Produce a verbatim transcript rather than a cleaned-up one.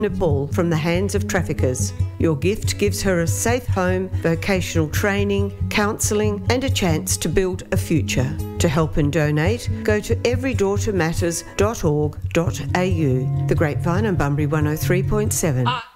Nepal from the hands of traffickers. Your gift gives her a safe home, vocational training, counselling and a chance to build a future. To help and donate, go to every daughter matters dot org dot a u. The Grapevine on Bunbury one oh three point seven. I